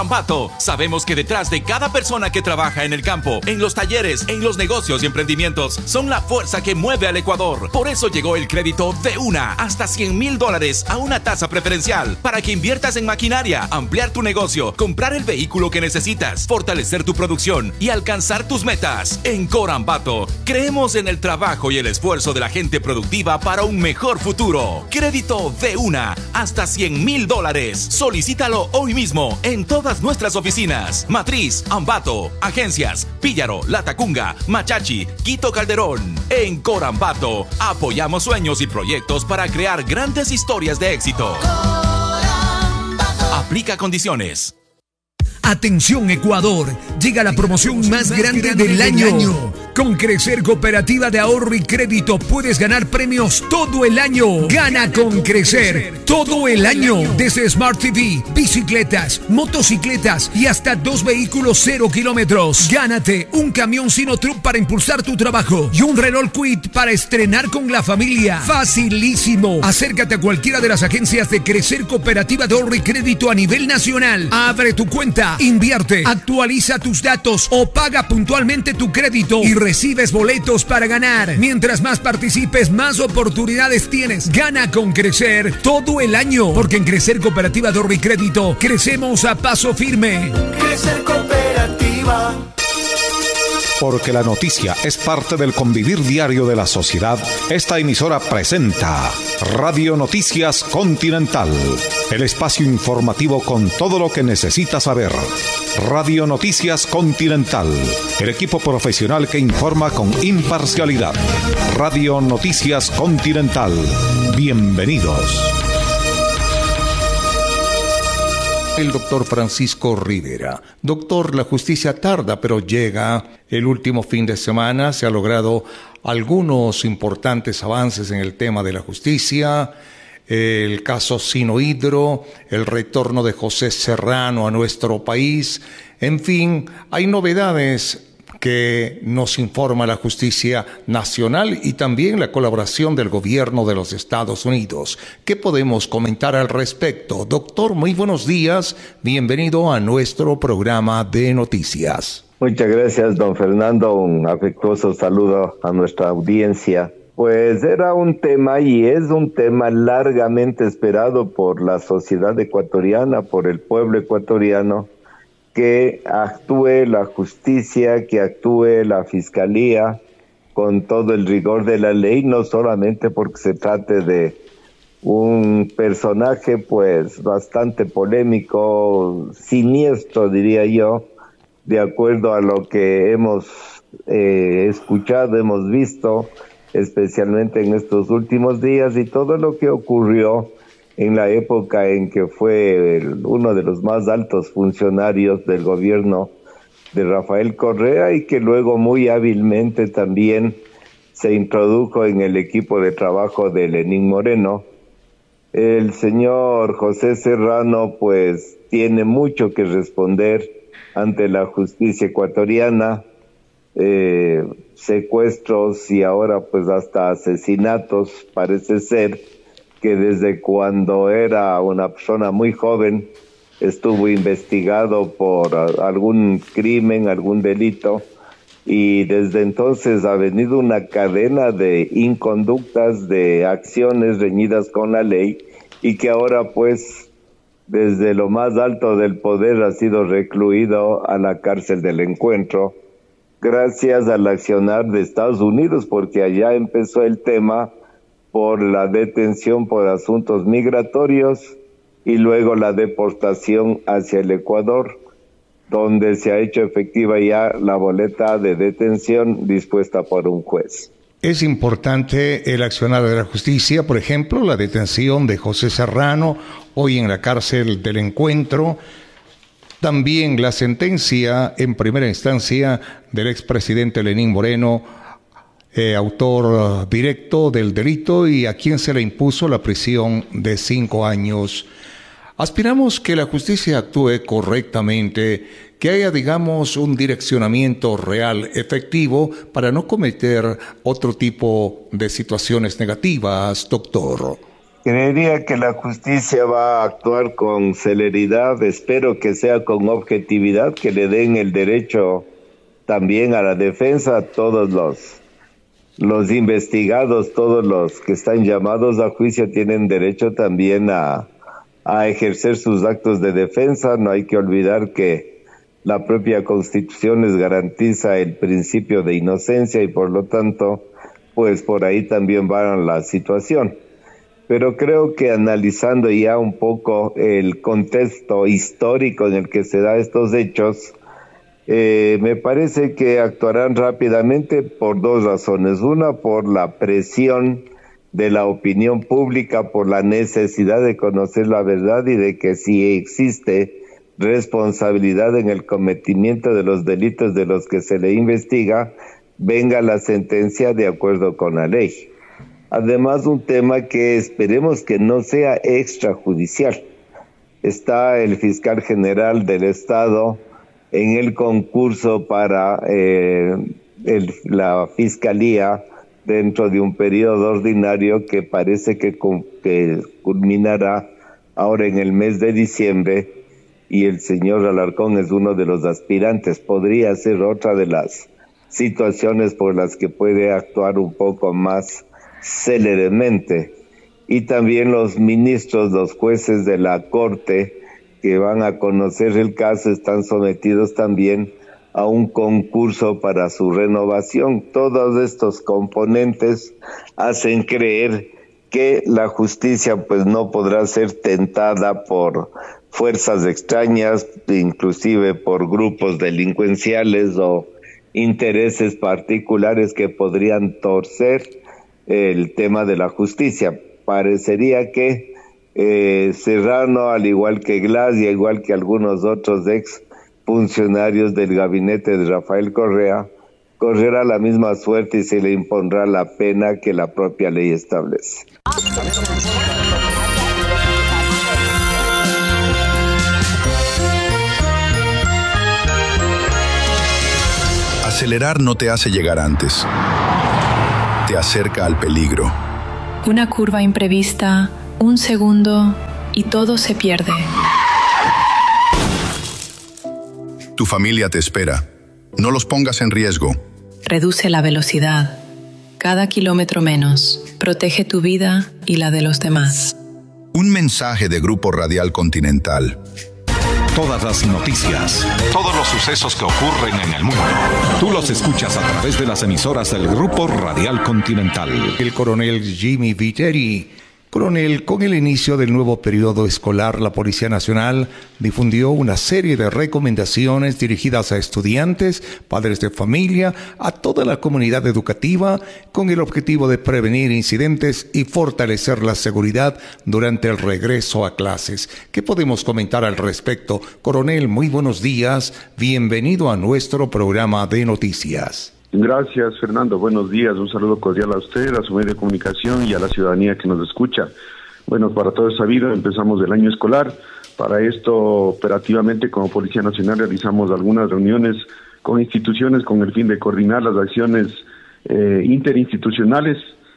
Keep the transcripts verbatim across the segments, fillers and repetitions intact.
Corambato, sabemos que detrás de cada persona que trabaja en el campo, en los talleres, en los negocios y emprendimientos, son la fuerza que mueve al Ecuador. Por eso llegó el crédito de una, hasta cien mil dólares a una tasa preferencial, para que inviertas en maquinaria, ampliar tu negocio, comprar el vehículo que necesitas, fortalecer tu producción y alcanzar tus metas. En Corambato, creemos en el trabajo y el esfuerzo de la gente productiva para un mejor futuro. Crédito de una, hasta cien mil dólares. Solicítalo hoy mismo en todas nuestras oficinas. Matriz, Ambato, agencias, Píllaro, Latacunga, Machachi, Quito Calderón. En Corambato, apoyamos sueños y proyectos para crear grandes historias de éxito. Aplica condiciones. Atención Ecuador, llega la promoción más grande del año. Con Crecer Cooperativa de Ahorro y Crédito puedes ganar premios todo el año. Gana con Crecer todo el año. Desde Smart T V, bicicletas, motocicletas y hasta dos vehículos cero kilómetros. Gánate un camión Sinotruck para impulsar tu trabajo y un Renault Kwid para estrenar con la familia. Facilísimo. Acércate a cualquiera de las agencias de Crecer Cooperativa de Ahorro y Crédito a nivel nacional. Abre tu cuenta, invierte, actualiza tus datos o paga puntualmente tu crédito y recibes boletos para ganar. Mientras más participes, más oportunidades tienes. Gana con Crecer todo el año, porque en Crecer Cooperativa de Ahorro y Crédito crecemos a paso firme. Crecer Cooperativa. Porque la noticia es parte del convivir diario de la sociedad, esta emisora presenta Radio Noticias Continental, el espacio informativo con todo lo que necesitas saber. Radio Noticias Continental, el equipo profesional que informa con imparcialidad. Radio Noticias Continental, bienvenidos. El doctor Francisco Rivera. Doctor, la justicia tarda, pero llega. El último fin de semana se ha logrado algunos importantes avances en el tema de la justicia. El caso Sinohidro, el retorno de José Serrano a nuestro país. En fin, hay novedades que nos informa la justicia nacional y también la colaboración del gobierno de los Estados Unidos. ¿Qué podemos comentar al respecto? Doctor, muy buenos días. Bienvenido a nuestro programa de noticias. Muchas gracias, don Fernando. Un afectuoso saludo a nuestra audiencia. Pues era un tema y es un tema largamente esperado por la sociedad ecuatoriana, por el pueblo ecuatoriano, que actúe la justicia, que actúe la fiscalía con todo el rigor de la ley, no solamente porque se trate de un personaje pues bastante polémico, siniestro diría yo, de acuerdo a lo que hemos eh, escuchado, hemos visto, especialmente en estos últimos días, y todo lo que ocurrió en la época en que fue el, uno de los más altos funcionarios del gobierno de Rafael Correa, y que luego muy hábilmente también se introdujo en el equipo de trabajo de Lenín Moreno. El señor José Serrano pues tiene mucho que responder ante la justicia ecuatoriana, eh, secuestros y ahora pues hasta asesinatos, parece ser que desde cuando era una persona muy joven estuvo investigado por algún crimen, algún delito, y desde entonces ha venido una cadena de inconductas, de acciones reñidas con la ley, y que ahora pues desde lo más alto del poder ha sido recluido a la cárcel del Encuentro, gracias al accionar de Estados Unidos, porque allá empezó el tema por la detención por asuntos migratorios y luego la deportación hacia el Ecuador, donde se ha hecho efectiva ya la boleta de detención dispuesta por un juez. Es importante el accionar de la justicia, por ejemplo, la detención de José Serrano, hoy en la cárcel del Encuentro, también la sentencia en primera instancia del expresidente Lenín Moreno, Eh, autor uh, directo del delito y a quien se le impuso la prisión de cinco años. Aspiramos que la justicia actúe correctamente, que haya, digamos, un direccionamiento real, efectivo, para no cometer otro tipo de situaciones negativas, doctor. Creería que la justicia va a actuar con celeridad, espero que sea con objetividad, que le den el derecho también a la defensa a todos los, los investigados, todos los que están llamados a juicio tienen derecho también a, a ejercer sus actos de defensa. No hay que olvidar que la propia Constitución les garantiza el principio de inocencia y por lo tanto, pues por ahí también va la situación. Pero creo que analizando ya un poco el contexto histórico en el que se dan estos hechos, eh, me parece que actuarán rápidamente por dos razones. Una, por la presión de la opinión pública, por la necesidad de conocer la verdad y de que si existe responsabilidad en el cometimiento de los delitos de los que se le investiga, venga la sentencia de acuerdo con la ley. Además, un tema que esperemos que no sea extrajudicial. Está el fiscal general del Estado en el concurso para eh, el, la fiscalía dentro de un periodo ordinario que parece que, que culminará ahora en el mes de diciembre, y el señor Alarcón es uno de los aspirantes. Podría ser otra de las situaciones por las que puede actuar un poco más céleremente. Y también los ministros, los jueces de la Corte que van a conocer el caso están sometidos también a un concurso para su renovación. Todos estos componentes hacen creer que la justicia pues no podrá ser tentada por fuerzas extrañas, inclusive por grupos delincuenciales o intereses particulares que podrían torcer el tema de la justicia. Parecería que eh, Serrano, al igual que Glass y al igual que algunos otros ex funcionarios del gabinete de Rafael Correa, correrá la misma suerte y se le impondrá la pena que la propia ley establece. Acelerar no te hace llegar antes. Te acerca al peligro. Una curva imprevista, un segundo y todo se pierde. Tu familia te espera. No los pongas en riesgo. Reduce la velocidad. Cada kilómetro menos. Protege tu vida y la de los demás. Un mensaje de Grupo Radial Continental. Todas las noticias, todos los sucesos que ocurren en el mundo, tú los escuchas a través de las emisoras del Grupo Radial Continental. El coronel Jimmy Viteri. Coronel, con el inicio del nuevo periodo escolar, la Policía Nacional difundió una serie de recomendaciones dirigidas a estudiantes, padres de familia, a toda la comunidad educativa, con el objetivo de prevenir incidentes y fortalecer la seguridad durante el regreso a clases. ¿Qué podemos comentar al respecto? Coronel, muy buenos días. Bienvenido a nuestro programa de noticias. Gracias, Fernando. Buenos días. Un saludo cordial a usted, a su medio de comunicación y a la ciudadanía que nos escucha. Bueno, para todo es sabido, empezamos el año escolar. Para esto, operativamente, como Policía Nacional, realizamos algunas reuniones con instituciones con el fin de coordinar las acciones eh, interinstitucionales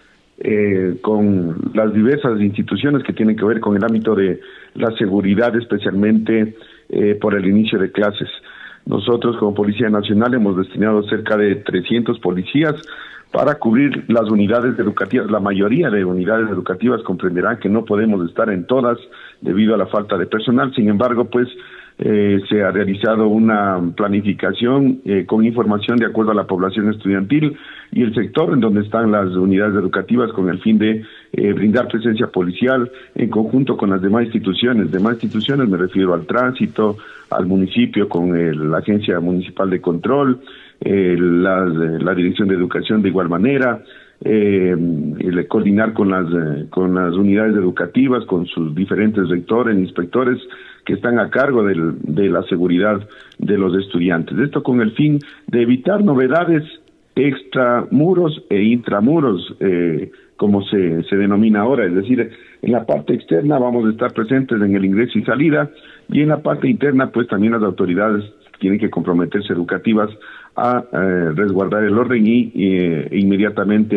eh, con las diversas instituciones que tienen que ver con el ámbito de la seguridad, especialmente eh, por el inicio de clases. Nosotros como Policía Nacional hemos destinado cerca de trescientos policías para cubrir las unidades educativas. La mayoría de unidades educativas comprenderán que no podemos estar en todas debido a la falta de personal. Sin embargo, pues eh, se ha realizado una planificación eh, con información de acuerdo a la población estudiantil y el sector en donde están las unidades educativas con el fin de eh, brindar presencia policial en conjunto con las demás instituciones. Demás instituciones me refiero al tránsito, al municipio con el, la Agencia Municipal de Control, eh, la, la Dirección de Educación de igual manera, eh, el coordinar con las, eh, con las unidades educativas, con sus diferentes rectores, inspectores que están a cargo del, de la seguridad de los estudiantes. Esto con el fin de evitar novedades extramuros e intramuros, eh, como se, se denomina ahora, es decir, en la parte externa vamos a estar presentes en el ingreso y salida, y en la parte interna pues también las autoridades tienen que comprometerse educativas a eh, resguardar el orden y eh, inmediatamente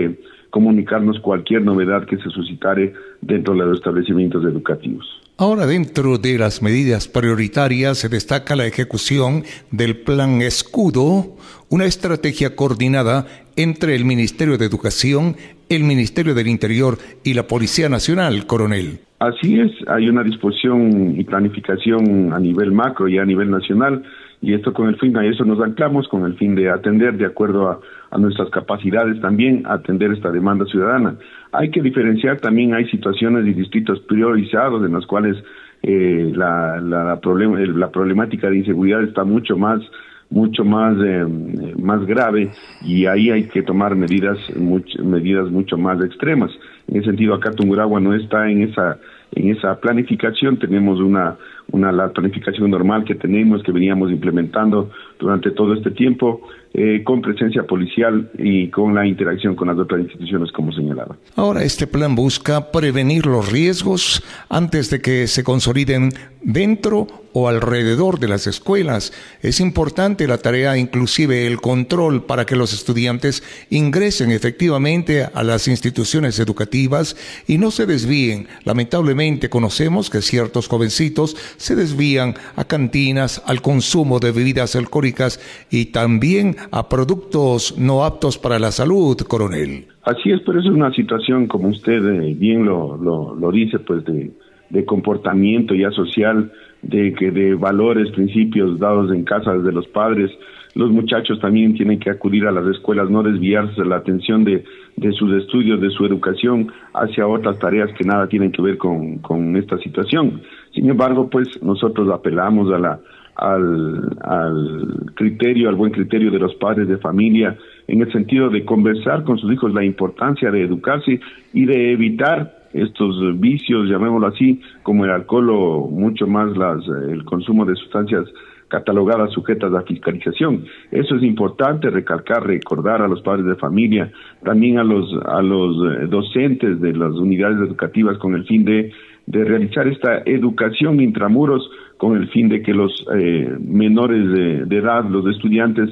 comunicarnos cualquier novedad que se suscitare dentro de los establecimientos educativos. Ahora, dentro de las medidas prioritarias se destaca la ejecución del Plan Escudo, una estrategia coordinada entre el Ministerio de Educación, el Ministerio del Interior y la Policía Nacional, coronel. Así es, hay una disposición y planificación a nivel macro y a nivel nacional, y esto con el fin, a eso nos anclamos, con el fin de atender de acuerdo a, a nuestras capacidades también, atender esta demanda ciudadana. Hay que diferenciar también, hay situaciones y distritos priorizados en los cuales eh, la, la, la, problem, la problemática de inseguridad está mucho más mucho más eh, más grave, y ahí hay que tomar medidas much, medidas mucho más extremas. En ese sentido, acá Tungurahua no está en esa en esa planificación. Tenemos una una la planificación normal que tenemos, que veníamos implementando durante todo este tiempo, eh, con presencia policial y con la interacción con las otras instituciones, como señalaba. Ahora, este plan busca prevenir los riesgos antes de que se consoliden dentro o alrededor de las escuelas. Es importante la tarea, inclusive el control, para que los estudiantes ingresen efectivamente a las instituciones educativas y no se desvíen. Lamentablemente conocemos que ciertos jovencitos se desvían a cantinas, al consumo de bebidas alcohólicas y también a productos no aptos para la salud, coronel. Así es, pero eso es una situación, como usted eh, bien lo, lo, lo dice, pues de, de comportamiento ya social, de que de valores, principios dados en casa desde los padres. Los muchachos también tienen que acudir a las escuelas, no desviarse la atención de, de sus estudios, de su educación, hacia otras tareas que nada tienen que ver con, con esta situación. Sin embargo, pues nosotros apelamos a la, al, al criterio, al buen criterio de los padres de familia, en el sentido de conversar con sus hijos la importancia de educarse y de evitar estos vicios, llamémoslo así, como el alcohol o mucho más las, el consumo de sustancias catalogadas sujetas a fiscalización. Eso es importante recalcar, recordar a los padres de familia, también a los a los docentes de las unidades educativas, con el fin de, de realizar esta educación intramuros, con el fin de que los eh, menores de, de edad, los estudiantes,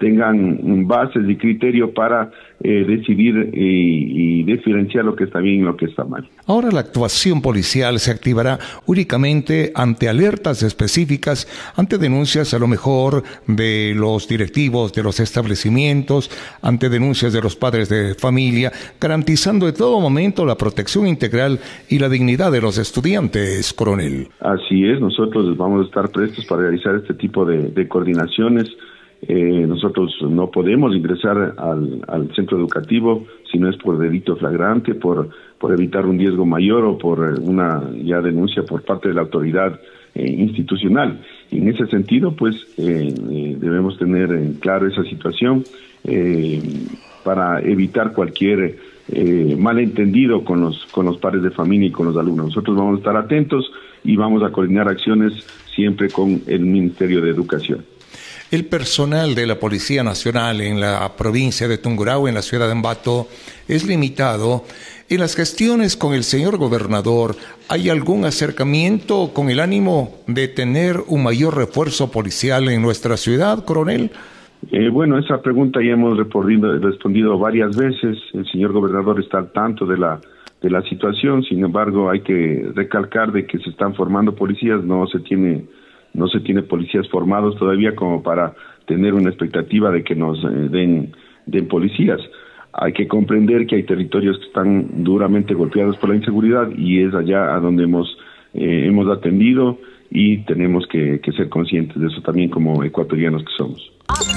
tengan bases y criterio para eh, decidir y, y diferenciar lo que está bien y lo que está mal. Ahora la actuación policial se activará únicamente ante alertas específicas, ante denuncias a lo mejor de los directivos de los establecimientos, ante denuncias de los padres de familia, garantizando en todo momento la protección integral y la dignidad de los estudiantes, coronel. Así es, nosotros vamos a estar prestos para realizar este tipo de, de coordinaciones. Eh, nosotros no podemos ingresar al, al centro educativo si no es por delito flagrante, por, por evitar un riesgo mayor o por una ya denuncia por parte de la autoridad eh, institucional. Y en ese sentido, pues, eh, eh, debemos tener en claro esa situación eh, para evitar cualquier eh, malentendido con los, con los padres de familia y con los alumnos. Nosotros vamos a estar atentos y vamos a coordinar acciones siempre con el Ministerio de Educación. El personal de la Policía Nacional en la provincia de Tungurahua, en la ciudad de Ambato, es limitado. En las gestiones con el señor gobernador, ¿hay algún acercamiento con el ánimo de tener un mayor refuerzo policial en nuestra ciudad, coronel? Eh, bueno, esa pregunta ya hemos respondido varias veces. El señor gobernador está al tanto de la de la situación. Sin embargo, hay que recalcar de que se están formando policías, no se tiene no se tiene policías formados todavía como para tener una expectativa de que nos eh, den, den policías. Hay que comprender que hay territorios que están duramente golpeados por la inseguridad y es allá a donde hemos, eh, hemos atendido y tenemos que, que ser conscientes de eso también como ecuatorianos que somos.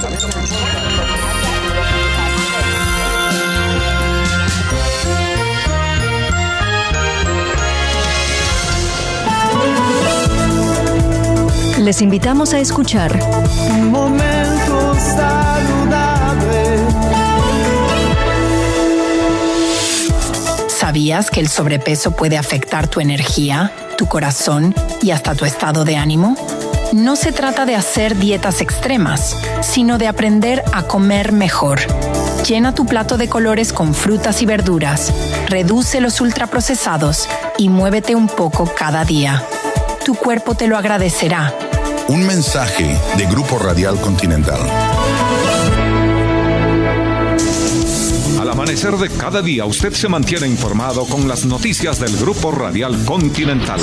Les invitamos a escuchar Un momento saludable. ¿Sabías que el sobrepeso puede afectar tu energía, tu corazón y hasta tu estado de ánimo? No se trata de hacer dietas extremas, sino de aprender a comer mejor. Llena tu plato de colores con frutas y verduras, reduce los ultraprocesados y muévete un poco cada día. Tu cuerpo te lo agradecerá. Un mensaje de Grupo Radial Continental. Al amanecer. amanecer de cada día usted se mantiene informado con las noticias del Grupo Radial Continental.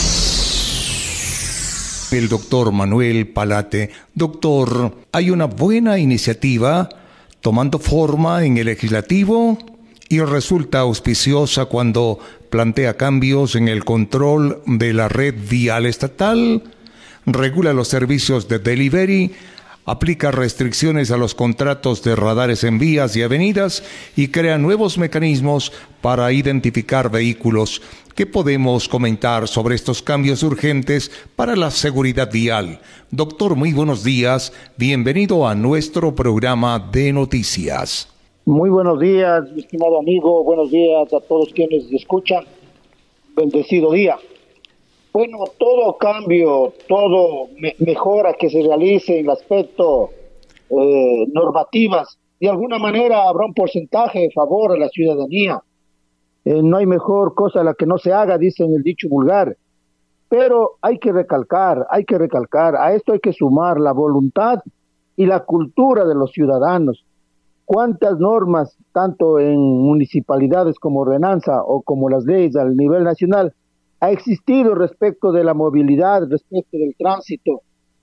El doctor Manuel Palate. Doctor, hay una buena iniciativa tomando forma en el legislativo y resulta auspiciosa cuando plantea cambios en el control de la red vial estatal, regula los servicios de delivery, aplica restricciones a los contratos de radares en vías y avenidas y crea nuevos mecanismos para identificar vehículos. ¿Qué podemos comentar sobre estos cambios urgentes para la seguridad vial? Doctor, muy buenos días. Bienvenido a nuestro programa de noticias. Muy buenos días, mi estimado amigo. Buenos días a todos quienes escuchan. Bendecido día. Bueno, todo cambio, todo me- mejora que se realice en el aspecto eh, normativas, de alguna manera habrá un porcentaje de favor a la ciudadanía. Eh, no hay mejor cosa la que no se haga, dicen el dicho vulgar. Pero hay que recalcar, hay que recalcar, a esto hay que sumar la voluntad y la cultura de los ciudadanos. ¿Cuántas normas, tanto en municipalidades como ordenanza o como las leyes al nivel nacional, ha existido respecto de la movilidad, respecto del tránsito?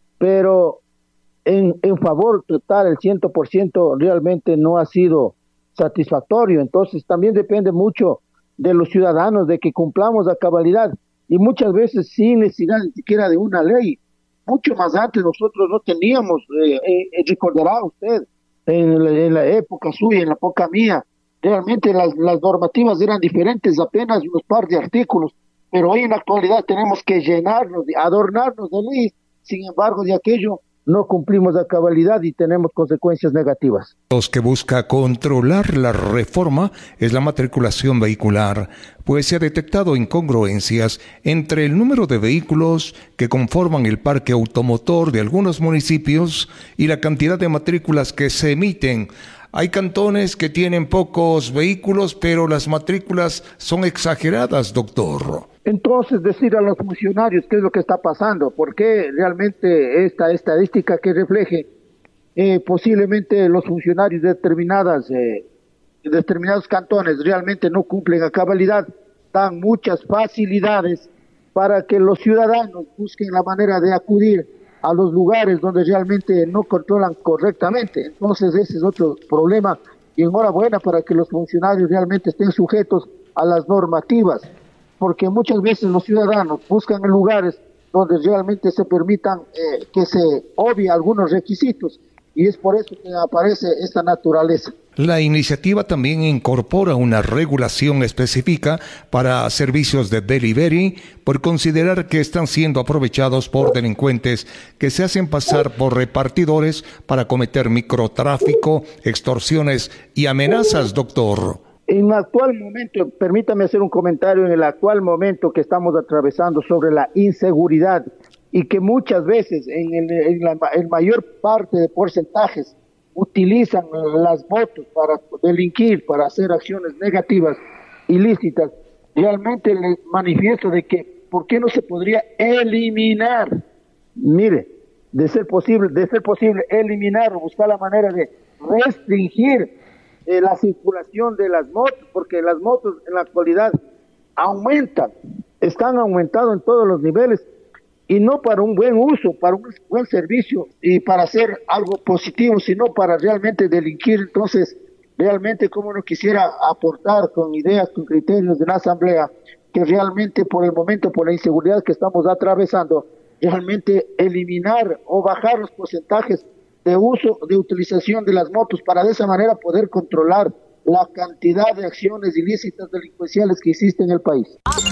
Pero en, en favor total, el cien por ciento realmente no ha sido satisfactorio. Entonces también depende mucho de los ciudadanos, de que cumplamos a cabalidad, y muchas veces sin necesidad ni siquiera de una ley. Mucho más antes nosotros no teníamos, eh, eh, recordará usted, en la, en la época suya, en la época mía, realmente las, las normativas eran diferentes, apenas unos par de artículos, pero hoy en la actualidad tenemos que llenarnos, de, adornarnos de ley. Sin embargo, de aquello no cumplimos a cabalidad y tenemos consecuencias negativas. Los que busca controlar la reforma es la matriculación vehicular, pues se ha detectado incongruencias entre el número de vehículos que conforman el parque automotor de algunos municipios y la cantidad de matrículas que se emiten. Hay cantones que tienen pocos vehículos, pero las matrículas son exageradas, doctor. Entonces, decir a los funcionarios qué es lo que está pasando, porque realmente esta estadística que refleje eh, posiblemente los funcionarios de determinadas, eh, determinados cantones realmente no cumplen a cabalidad, dan muchas facilidades para que los ciudadanos busquen la manera de acudir a los lugares donde realmente no controlan correctamente. Entonces ese es otro problema, y enhorabuena para que los funcionarios realmente estén sujetos a las normativas, porque muchas veces los ciudadanos buscan lugares donde realmente se permitan eh, que se obvie algunos requisitos, y es por eso que aparece esta naturaleza. La iniciativa también incorpora una regulación específica para servicios de delivery por considerar que están siendo aprovechados por delincuentes que se hacen pasar por repartidores para cometer microtráfico, extorsiones y amenazas, doctor. En el actual momento, permítame hacer un comentario, en el actual momento que estamos atravesando sobre la inseguridad, y que muchas veces en, el, en la en mayor parte de porcentajes utilizan las motos para delinquir, para hacer acciones negativas, ilícitas, realmente les manifiesto de que ¿por qué no se podría eliminar? Mire, de ser posible, de ser posible eliminar o buscar la manera de restringir eh, la circulación de las motos, porque las motos en la actualidad aumentan, están aumentando en todos los niveles, y no para un buen uso, para un buen servicio y para hacer algo positivo, sino para realmente delinquir. Entonces, realmente como uno quisiera aportar con ideas, con criterios de la Asamblea, que realmente por el momento, por la inseguridad que estamos atravesando, realmente eliminar o bajar los porcentajes de uso, de utilización de las motos, para de esa manera poder controlar la cantidad de acciones ilícitas delincuenciales que existen en el país.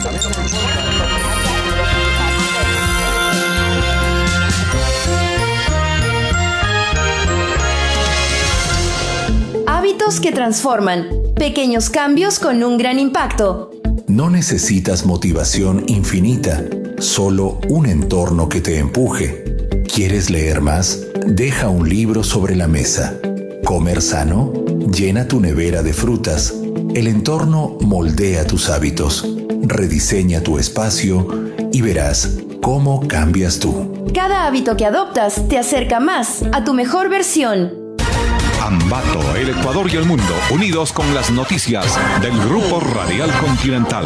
Hábitos que transforman. Pequeños cambios con un gran impacto. No necesitas motivación infinita, solo un entorno que te empuje. ¿Quieres leer más? Deja un libro sobre la mesa. ¿Comer sano? Llena tu nevera de frutas. El entorno moldea tus hábitos. Rediseña tu espacio y verás cómo cambias tú. Cada hábito que adoptas te acerca más a tu mejor versión. Ambato, el Ecuador y el mundo, unidos con las noticias del Grupo Radial Continental.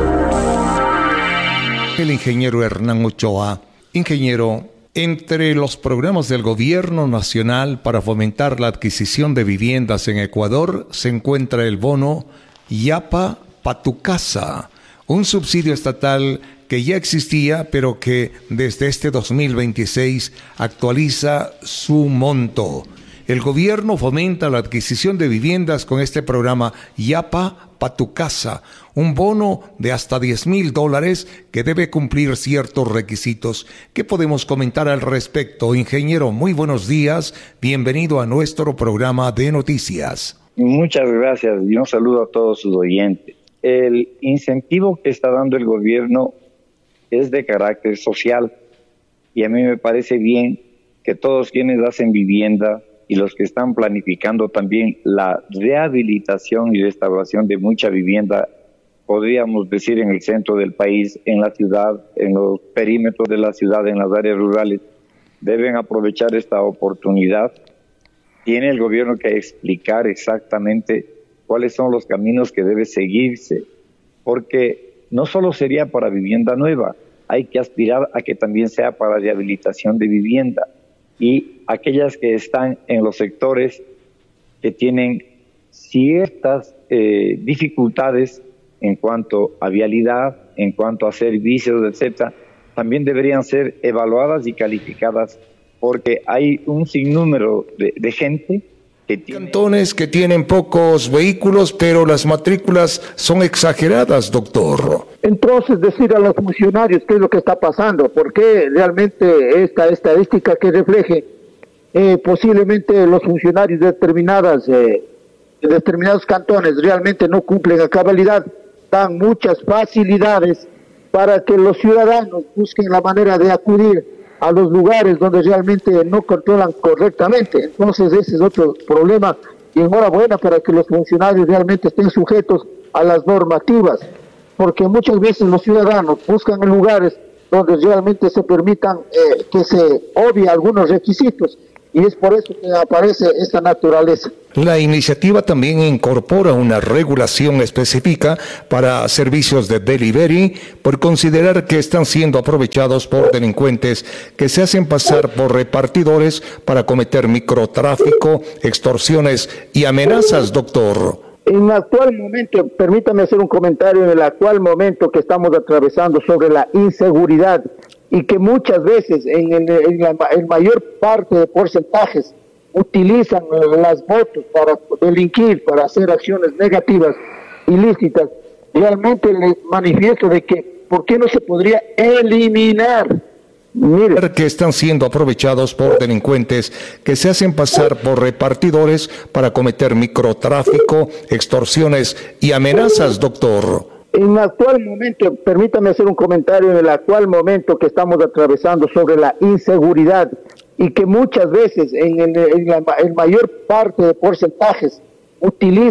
El ingeniero Hernán Ochoa. Ingeniero, entre los programas del Gobierno Nacional para fomentar la adquisición de viviendas en Ecuador se encuentra el bono Yapa Pa' Tu Casa, un subsidio estatal que ya existía, pero que desde este dos mil veintiséis actualiza su monto. El gobierno fomenta la adquisición de viviendas con este programa Yapa Pa' Tu Casa, un bono de hasta diez mil dólares que debe cumplir ciertos requisitos. ¿Qué podemos comentar al respecto? Ingeniero, muy buenos días, bienvenido a nuestro programa de noticias. Muchas gracias y un saludo a todos sus oyentes. El incentivo que está dando el gobierno es de carácter social y a mí me parece bien que todos quienes hacen vivienda y los que están planificando también la rehabilitación y restauración de mucha vivienda, podríamos decir en el centro del país, en la ciudad, en los perímetros de la ciudad, en las áreas rurales, deben aprovechar esta oportunidad. Tiene el gobierno que explicar exactamente cuáles son los caminos que debe seguirse, porque no solo sería para vivienda nueva, hay que aspirar a que también sea para rehabilitación de vivienda y aquellas que están en los sectores que tienen ciertas eh, dificultades en cuanto a vialidad, en cuanto a servicios, etcétera, también deberían ser evaluadas y calificadas porque hay un sinnúmero de, de gente que tiene... Cantones que tienen pocos vehículos, pero las matrículas son exageradas, doctor. Entonces, decir a los funcionarios qué es lo que está pasando, porque realmente esta estadística que refleje eh, posiblemente los funcionarios de determinadas, eh, de determinados cantones realmente no cumplen a cabalidad, dan muchas facilidades para que los ciudadanos busquen la manera de acudir a los lugares donde realmente no controlan correctamente. Entonces ese es otro problema y enhorabuena para que los funcionarios realmente estén sujetos a las normativas, porque muchas veces los ciudadanos buscan en lugares donde realmente se permitan eh, que se obvie algunos requisitos y es por eso que aparece esta naturaleza. La iniciativa también incorpora una regulación específica para servicios de delivery por considerar que están siendo aprovechados por delincuentes que se hacen pasar por repartidores para cometer microtráfico, extorsiones y amenazas, doctor. En el actual momento, permítame hacer un comentario, en el actual momento que estamos atravesando sobre la inseguridad y que muchas veces en, en, en la en mayor parte de porcentajes utilizan las motos para delinquir, para hacer acciones negativas, ilícitas, realmente les manifiesto de que ¿por qué no se podría eliminar? Mire. Que están siendo aprovechados por delincuentes que se hacen pasar por repartidores para cometer microtráfico, extorsiones y amenazas, doctor. En el actual momento, permítame hacer un comentario, en el actual momento que estamos atravesando sobre la inseguridad y que muchas veces en, en, en la en mayor parte de porcentajes utilizan